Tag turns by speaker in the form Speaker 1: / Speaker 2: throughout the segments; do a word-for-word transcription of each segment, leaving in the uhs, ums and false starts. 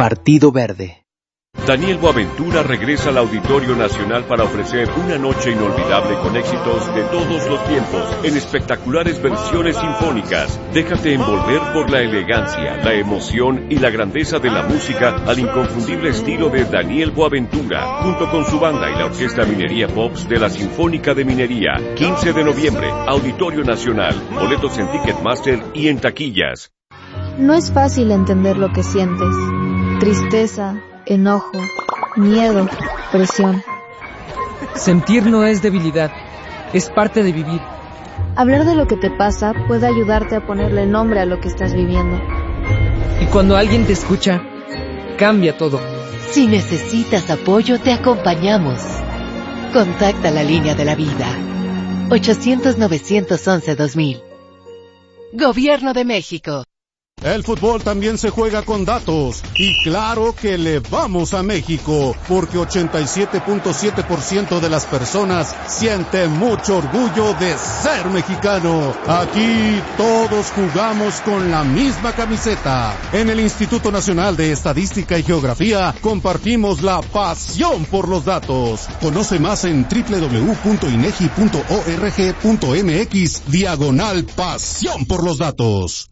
Speaker 1: Partido Verde.
Speaker 2: Daniel Boaventura regresa al Auditorio Nacional para ofrecer una noche inolvidable con éxitos de todos los tiempos, en espectaculares versiones sinfónicas. Déjate envolver por la elegancia, la emoción y la grandeza de la música al inconfundible estilo de Daniel Boaventura, junto con su banda y la Orquesta Minería Pops de la Sinfónica de Minería. quince de noviembre, Auditorio Nacional. Boletos en Ticketmaster y en taquillas.
Speaker 3: No es fácil entender lo que sientes. Tristeza, enojo, miedo, presión.
Speaker 4: Sentir no es debilidad, es parte de vivir.
Speaker 3: Hablar de lo que te pasa puede ayudarte a ponerle nombre a lo que estás viviendo.
Speaker 4: Y cuando alguien te escucha, cambia todo.
Speaker 5: Si necesitas apoyo, te acompañamos. Contacta la línea de la vida. ochocientos, novecientos once, dos mil. Gobierno de México.
Speaker 6: El fútbol también se juega con datos, y claro que le vamos a México, porque ochenta y siete punto siete por ciento de las personas siente mucho orgullo de ser mexicano. Aquí todos jugamos con la misma camiseta. En el Instituto Nacional de Estadística y Geografía compartimos la pasión por los datos. Conoce más en doble u doble u doble u punto inegi punto org punto mx diagonal pasión por los datos.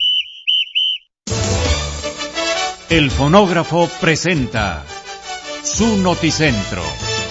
Speaker 7: El fonógrafo presenta su Noticentro.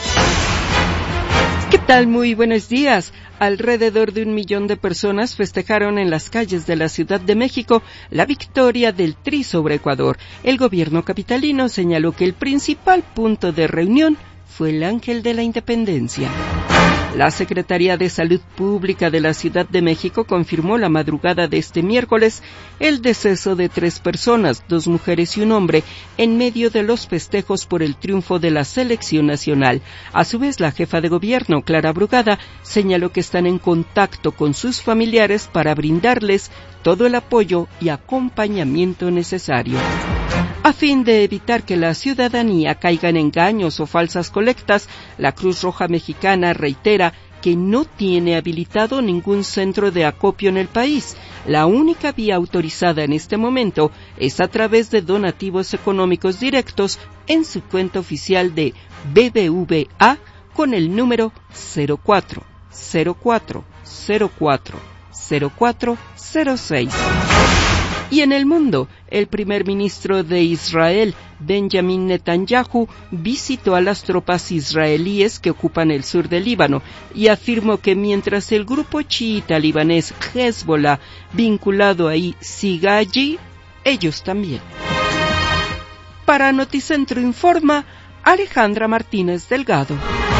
Speaker 8: ¿Qué tal? Muy buenos días. Alrededor de un millón de personas festejaron en las calles de la Ciudad de México la victoria del Tri sobre Ecuador. El gobierno capitalino señaló que el principal punto de reunión fue el Ángel de la Independencia. La Secretaría de Salud Pública de la Ciudad de México confirmó la madrugada de este miércoles el deceso de tres personas, dos mujeres y un hombre, en medio de los festejos por el triunfo de la selección nacional. A su vez, la jefa de gobierno, Clara Brugada, señaló que están en contacto con sus familiares para brindarles todo el apoyo y acompañamiento necesario. A fin de evitar que la ciudadanía caiga en engaños o falsas colectas, la Cruz Roja Mexicana reitera que no tiene habilitado ningún centro de acopio en el país. La única vía autorizada en este momento es a través de donativos económicos directos en su cuenta oficial de B B V A con el número cero cuatro cero cuatro cero cuatro cero cuatro cero seis. Y en el mundo, el primer ministro de Israel, Benjamin Netanyahu, visitó a las tropas israelíes que ocupan el sur del Líbano y afirmó que mientras el grupo chiita libanés Hezbollah, vinculado ahí, siga allí, ellos también. Para Noticentro Informa, Alejandra Martínez Delgado.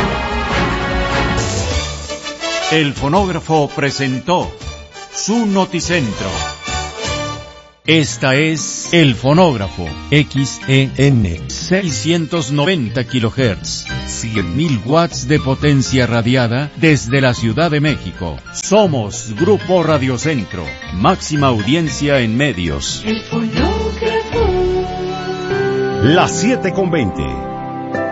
Speaker 7: El fonógrafo presentó su Noticentro. Esta es El Fonógrafo, X E N, seiscientos noventa kilohertz, cien mil watts de potencia radiada desde la Ciudad de México. Somos Grupo Radiocentro, máxima audiencia en medios.
Speaker 9: El Fonógrafo.
Speaker 10: Las siete con veinte.